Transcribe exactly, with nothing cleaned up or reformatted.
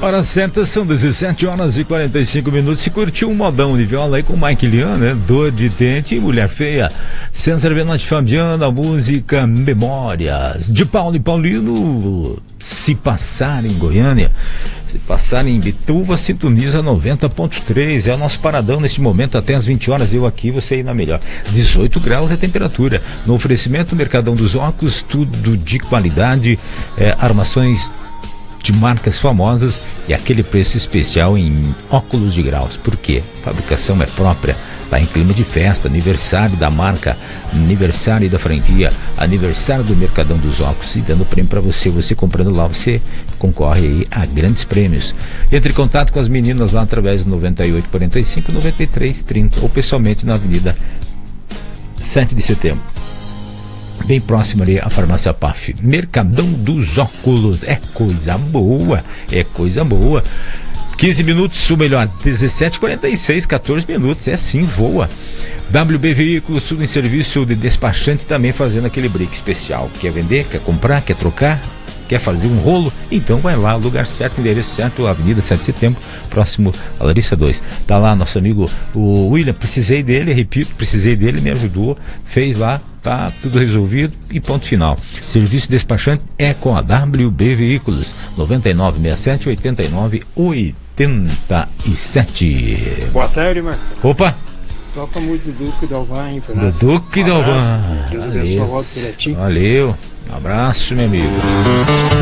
Hora certa são dezessete horas e quarenta e cinco minutos. Se curtiu um modão de viola aí com Mike Lian, né? Dor de dente e Mulher Feia. César Benotti Fabiana, música Memórias. De Paulo e Paulino, Se Passar em Goiânia. Se Passar em Bituva, sintoniza noventa ponto três. É o nosso paradão neste momento até as vinte horas. Eu aqui, você aí na melhor. dezoito graus é a temperatura. No oferecimento, Mercadão dos Óculos, tudo de qualidade, é, armações de marcas famosas e aquele preço especial em óculos de graus. Por quê? A fabricação é própria, lá em clima de festa, aniversário da marca, aniversário da franquia, aniversário do Mercadão dos Óculos, e dando prêmio para você. Você comprando lá, você concorre aí a grandes prêmios. Entre em contato com as meninas lá através do noventa e oito, quarenta e cinco, noventa e três, trinta ou pessoalmente na Avenida sete de Setembro, bem próximo ali à farmácia P A F. Mercadão dos Óculos, é coisa boa, é coisa boa. quinze minutos, o melhor, dezessete e quarenta e seis, quatorze minutos, é sim, voa. W B Veículos, tudo em serviço de despachante, também fazendo aquele break especial. Quer vender, quer comprar, quer trocar, quer fazer um rolo? Então vai lá, lugar certo, endereço certo, Avenida sete de Setembro, próximo a Larissa dois. Tá lá nosso amigo o William, precisei dele, repito, precisei dele, me ajudou, fez lá, tá tudo resolvido e ponto final. Serviço despachante é com a W B Veículos, noventa e nove, sessenta e sete, oitenta e nove, oitenta e sete. Boa tarde, Marcos. Opa! Toca muito do Duque Dalvan, hein? Do Duque Dalvan. Deus abençoe, volta direitinho. Valeu, um abraço, meu amigo.